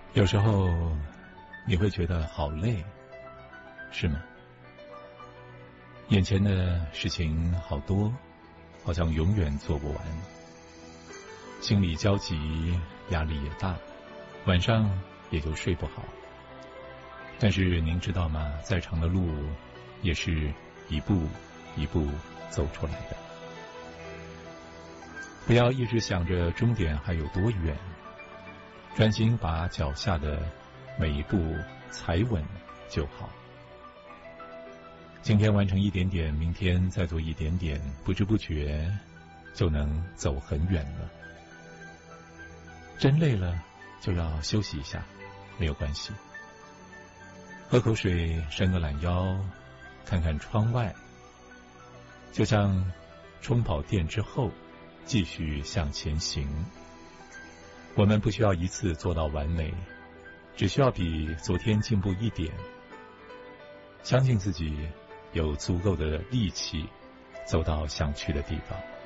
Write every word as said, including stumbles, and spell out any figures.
有时候你会觉得好累，是吗？眼前的事情好多，好像永远做不完，心里焦急，压力也大，晚上也就睡不好。但是您知道吗？再长的路也是一步一步走出来的。不要一直想着终点还有多远，专心把脚下的每一步踩稳就好。今天完成一点点，明天再做一点点，不知不觉就能走很远了。真累了就要休息一下，没有关系。喝口水，伸个懒腰，看看窗外，就像充饱电之后继续向前行。我们不需要一次做到完美，只需要比昨天进步一点，相信自己有足够的力气走到想去的地方。